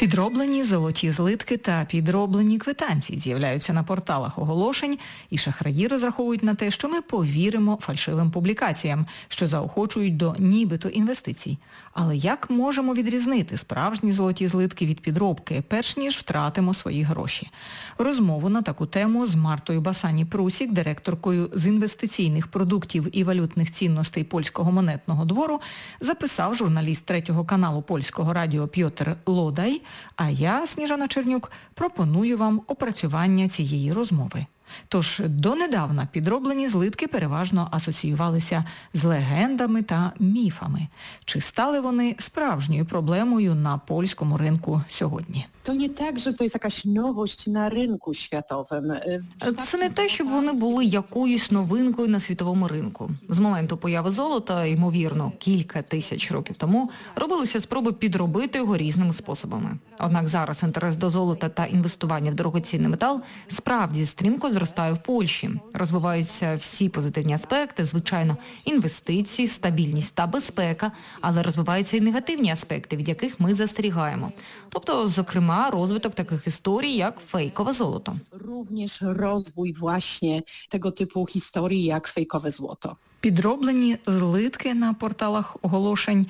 Підроблені золоті злитки та підроблені квитанції з'являються на порталах оголошень, і шахраї розраховують на те, що ми повіримо фальшивим публікаціям, що заохочують до нібито інвестицій. Але як можемо відрізнити справжні золоті злитки від підробки, перш ніж втратимо свої гроші? Розмову на таку тему з Мартою Басані-Прусік, директоркою з інвестиційних продуктів і валютних цінностей Польського монетного двору, записав журналіст 3-го каналу Польського радіо Пьотр Лодай, а я, Сніжана Чернюк, пропоную вам опрацювання цієї розмови. Тож, донедавна підроблені злитки переважно асоціювалися з легендами та міфами. Чи стали вони справжньою проблемою на польському ринку сьогодні? To nie tak, że to jest jakaś nowość na rynku światowym. Це не те, щоб вони були якоюсь новинкою на світовому ринку. З моменту появи золота, ймовірно, кілька тисяч років тому, робилися спроби підробити його різними способами. Однак зараз інтерес до золота та інвестування в дорогоцінний метал справді стрімко зростає в Польщі. Розвиваються всі позитивні аспекти, звичайно, інвестиції, стабільність та безпека, але розвиваються і негативні аспекти, від яких ми застерігаємо. Тобто, зокрема, розвиток таких історій, як фейкове золото. Również rozwój właśnie tego typu historii jak fejkowe złoto. Підроблені злитки на порталах оголошень,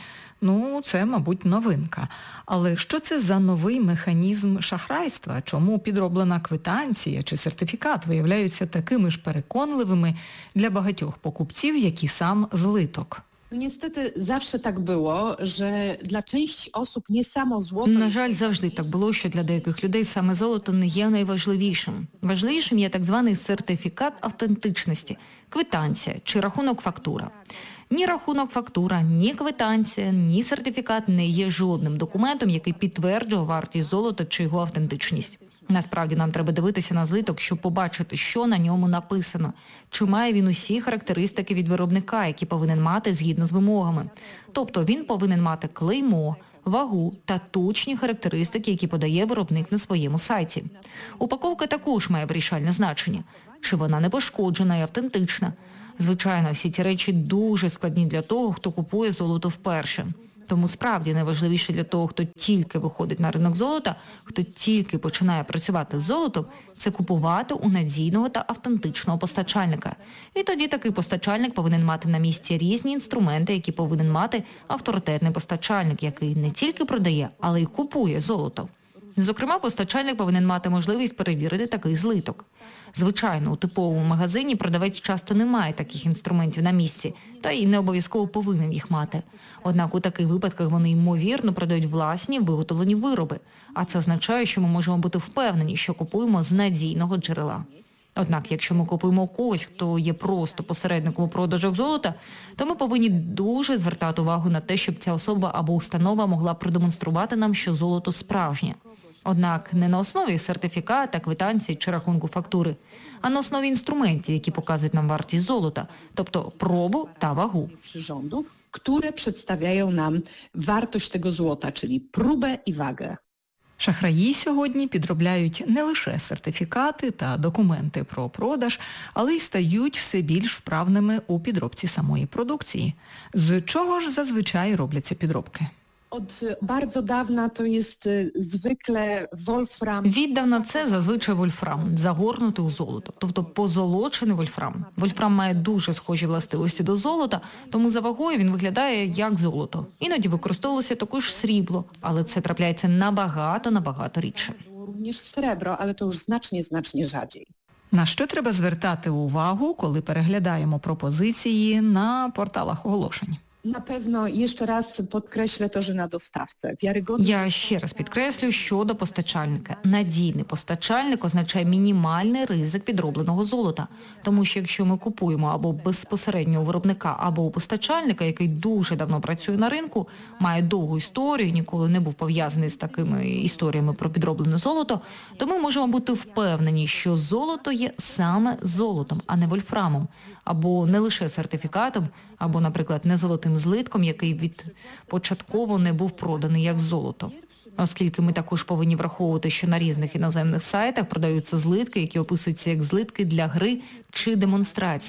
це, мабуть, новинка. Але що це за новий механізм шахрайства? Чому підроблена квитанція чи сертифікат виявляються такими ж переконливими для багатьох покупців, як і сам злиток? Niestety zawsze tak było, że dla części osób nie samo złoto... На жаль, завжди так було, що для деяких людей саме золото не є найважливішим. Важливішим є так званий сертифікат автентичності, квитанція чи рахунок-фактура. Ні рахунок-фактура, ні квитанція, ні сертифікат не є жодним документом, який підтверджує вартість золота чи його автентичність. Насправді нам треба дивитися на злиток, щоб побачити, що на ньому написано. Чи має він усі характеристики від виробника, які повинен мати згідно з вимогами. Тобто він повинен мати клеймо, вагу та точні характеристики, які подає виробник на своєму сайті. Упаковка також має вирішальне значення. Чи вона не пошкоджена і автентична? Звичайно, всі ці речі дуже складні для того, хто купує золото вперше. Тому справді найважливіше для того, хто тільки виходить на ринок золота, хто тільки починає працювати з золотом, це купувати у надійного та автентичного постачальника. І тоді такий постачальник повинен мати на місці різні інструменти, які повинен мати авторитетний постачальник, який не тільки продає, але й купує золото. Зокрема, постачальник повинен мати можливість перевірити такий злиток. Звичайно, у типовому магазині продавець часто не має таких інструментів на місці, та й не обов'язково повинен їх мати. Однак у таких випадках вони, ймовірно, продають власні виготовлені вироби. А це означає, що ми можемо бути впевнені, що купуємо з надійного джерела. Однак, якщо ми купуємо когось, хто є просто посередником у продажах золота, то ми повинні дуже звертати увагу на те, щоб ця особа або установа могла продемонструвати нам, що золото справжнє. Однак не на основі сертифіката, квитанції чи рахунку фактури, а на основі інструментів, які показують нам вартість золота, тобто пробу та вагу. Przyrządów, które przedstawiają nam wartość tego złota, czyli próbę i wagę. Шахраї сьогодні підробляють не лише сертифікати та документи про продаж, але й стають все більш вправними у підробці самої продукції. З чого ж зазвичай робляться підробки? Od bardzo dawna to jest zwykle wolfram. Віддавна це зазвичай вольфрам, загорнутий у золото, тобто позолочений вольфрам. Вольфрам має дуже схожі властивості до золота, тому за вагою він виглядає як золото. Іноді використовувалося також срібло, але це трапляється набагато рідше. Również srebro, ale to już znacznie rzadziej. На що треба звертати увагу, коли переглядаємо пропозиції на порталах оголошень? Na pewno jeszcze raz podkreślę to, że na dostawcę. Wiarygodny... Я ще раз підкреслю щодо постачальника. Надійний постачальник означає мінімальний ризик підробленого золота. Тому що якщо ми купуємо або безпосередньо у виробника, або у постачальника, який дуже давно працює на ринку, має довгу історію, ніколи не був пов'язаний з такими історіями про підроблене золото, то ми можемо бути впевнені, що золото є саме золотом, а не вольфрамом. Або не лише сертифікатом, або, наприклад, не золотим злитком, який початково не був проданий як золото. Оскільки ми також повинні враховувати, що на різних іноземних сайтах продаються злитки, які описуються як злитки для гри чи демонстрації.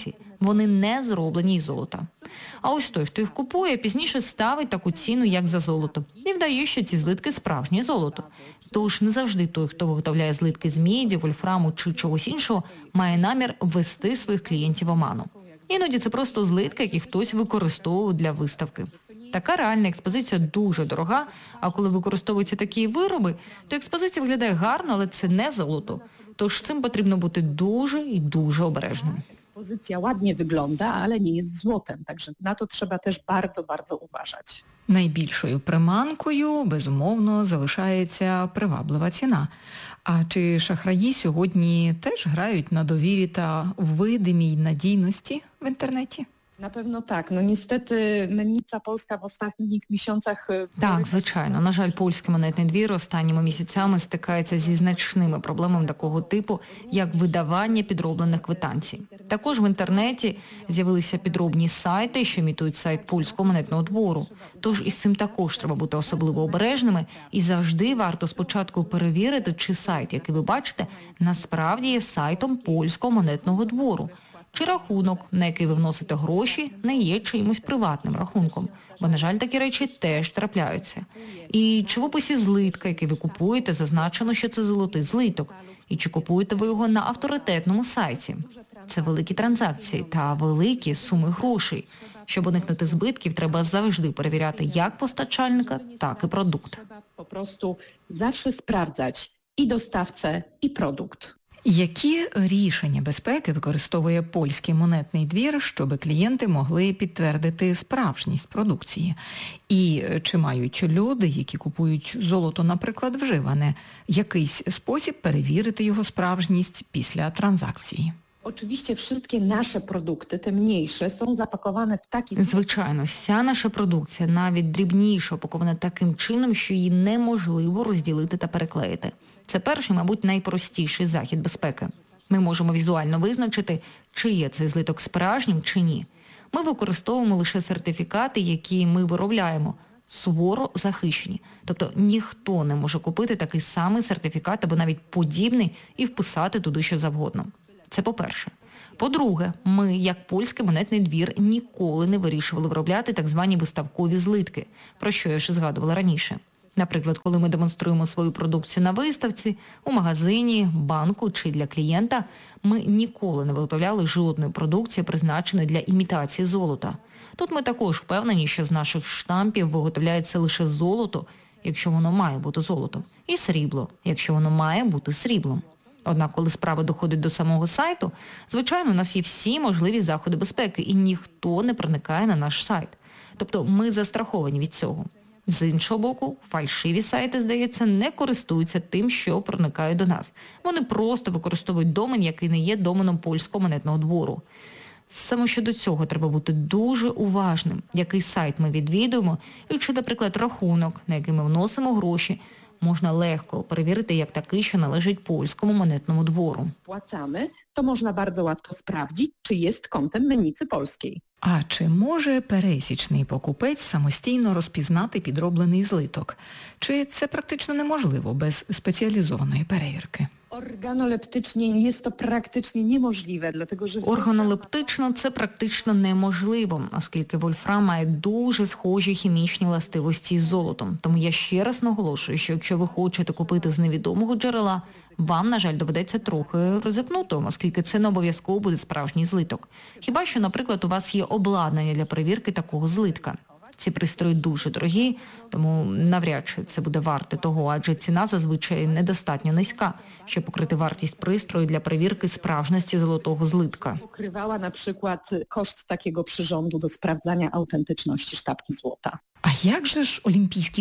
Вони не зроблені із золота. А ось той, хто їх купує, пізніше ставить таку ціну, як за золото. І вдає, що ці злитки справжнє золото. Тож не завжди той, хто виготовляє злитки з міді, вольфраму чи чогось іншого, має намір ввести своїх клієнтів в оману. Іноді це просто злитки, які хтось використовує для виставки. Така реальна експозиція дуже дорога, а коли використовуються такі вироби, то експозиція виглядає гарно, але це не золото. Тож цим потрібно бути дуже і дуже обережним. Ekspozycja ładnie wygląda, ale nie jest złotem, także na to trzeba też bardzo, bardzo uważać. Найбільшою приманкою, безумовно, залишається приваблива ціна. А чи шахраї сьогодні теж грають на довірі та видимій надійності в інтернеті? Na pewno tak. No niestety mennica polska w ostatnich miesiącach... Так, звичайно. На жаль, польський монетний двір останніми місяцями стикається зі значними проблемами такого типу, як видавання підроблених квитанцій. Також в інтернеті з'явилися підробні сайти, що імітують сайт польського монетного двору. Тож із цим також треба бути особливо обережними і завжди варто спочатку перевірити, чи сайт, який ви бачите, насправді є сайтом польського монетного двору. Чи рахунок, на який ви вносите гроші, не є чимось приватним рахунком. Бо, на жаль, такі речі теж трапляються. І чи в описі злитка, який ви купуєте, зазначено, що це золотий злиток? І чи купуєте ви його на авторитетному сайті? Це великі транзакції та великі суми грошей. Щоб уникнути збитків, треба завжди перевіряти як постачальника, так і продукт. Po prostu zawsze sprawdzać i dostawcę, i produkt. Які рішення безпеки використовує польський монетний двір, щоб клієнти могли підтвердити справжність продукції? І чи мають люди, які купують золото, наприклад, вживане, якийсь спосіб перевірити його справжність після транзакції? Oczywiście wszystkie nasze produkty, te mniejsze, są zapakowane w taki sposób. Звичайно, вся наша продукція, навіть дрібніша, упакована таким чином, що її неможливо розділити та переклеїти. Це перший, мабуть, найпростіший захід безпеки. Ми можемо візуально визначити, чи є цей злиток справжнім, чи ні. Ми використовуємо лише сертифікати, які ми виробляємо, суворо захищені. Тобто ніхто не може купити такий самий сертифікат або навіть подібний і вписати туди що завгодно. Це по-перше. По-друге, ми, як польський монетний двір, ніколи не вирішували виробляти так звані виставкові злитки, про що я вже згадувала раніше. Наприклад, коли ми демонструємо свою продукцію на виставці, у магазині, банку чи для клієнта, ми ніколи не виготовляли жодної продукції, призначеної для імітації золота. Тут ми також впевнені, що з наших штампів виготовляється лише золото, якщо воно має бути золотом, і срібло, якщо воно має бути сріблом. Однак, коли справа доходить до самого сайту, звичайно, у нас є всі можливі заходи безпеки, і ніхто не проникає на наш сайт. Тобто ми застраховані від цього. З іншого боку, фальшиві сайти, здається, не користуються тим, що проникає до нас. Вони просто використовують домен, який не є доменом польського монетного двору. Саме щодо цього треба бути дуже уважним, який сайт ми відвідуємо, і чи, наприклад, рахунок, на який ми вносимо гроші, можна легко перевірити як такий, що належить польському монетному двору. Płacamy, to można bardzo łatwo sprawdzić, czy jest kontem mennicy polskiej. А чи може пересічний покупець самостійно розпізнати підроблений злиток? Чи це практично неможливо без спеціалізованої перевірки? Organoleptycznie jest to praktycznie niemożliwe, dlatego że... Органолептично це практично неможливо, оскільки вольфрам має дуже схожі хімічні властивості із золотом. Тому я ще раз наголошую, що якщо ви хочете купити з невідомого джерела, вам, на жаль, доведеться трохи ризикнути, оскільки це не обов'язково буде справжній злиток. Хіба що, наприклад, у вас є обладнання для перевірки такого злитка. Ці пристрої дуже дорогі, тому навряд чи це буде варто того, адже ціна зазвичай недостатньо низька, щоб покрити вартість пристрою для перевірки справжності золотого злитка. Pokrywała na przykład koszt takiego przyrządu do sprawdzania autentyczności sztabki złota. А як же ж олімпійські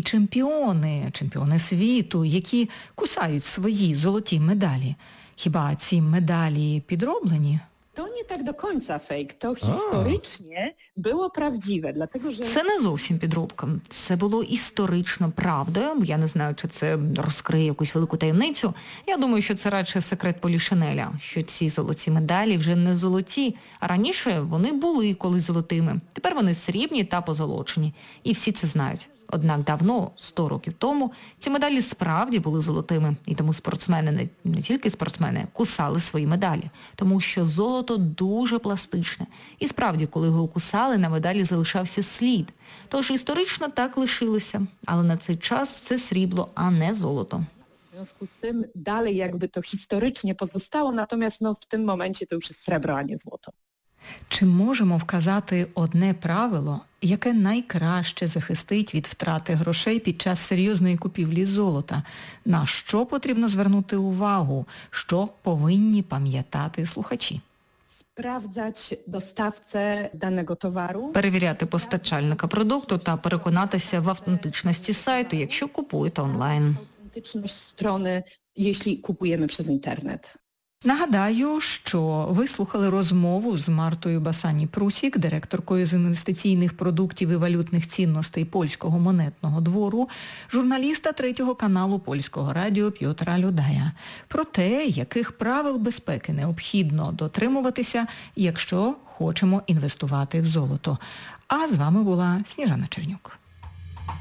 чемпіони світу, які кусають свої золоті медалі? Хіба ці медалі підроблені? To nie tak do końca fake, to historycznie było prawdziwe, dlatego że... Це не зовсім підробка. Це було історично правдою. Я не знаю, чи це розкриє якусь велику таємницю. Я думаю, що це радше секрет Полішинеля, що ці золоті медалі вже не золоті, а раніше вони були колись золотими. Тепер вони срібні та позолочені. І всі це знають. Однак давно, 100 років тому, ці медалі справді були золотими. І тому спортсмени, не тільки спортсмени, кусали свої медалі. Тому що золото дуже пластичне. І справді, коли його кусали, на медалі залишався слід. Тож історично так лишилося. Але на цей час це срібло, а не золото. W związku z tym dalej jakby to historycznie pozostało, natomiast w tym momencie to już jest srebro, a nie złoto. Чи можемо вказати одне правило, яке найкраще захистить від втрати грошей під час серйозної купівлі золота? На що потрібно звернути увагу? Що повинні пам'ятати слухачі? Sprawdzać dostawcę danego towaru. Перевіряти постачальника продукту та переконатися в автентичності сайту, якщо купуєте онлайн. Autentyczność strony, jeśli kupujemy przez internet. Нагадаю, що ви слухали розмову з Мартою Басані-Прусік, директоркою з інвестиційних продуктів і валютних цінностей Польського монетного двору, журналіста 3-го каналу Польського радіо Пьотра Людая, про те, яких правил безпеки необхідно дотримуватися, якщо хочемо інвестувати в золото. А з вами була Сніжана Чернюк.